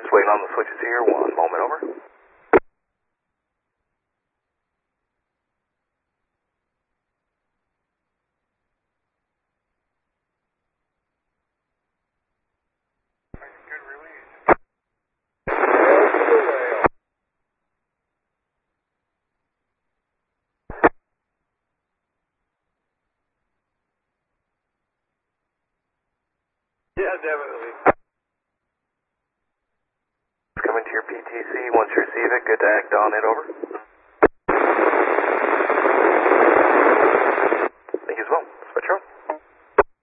Just waiting on the switches here. One moment, over. Yeah, definitely. Coming to your PTC. Once you receive it, good to act on it, over.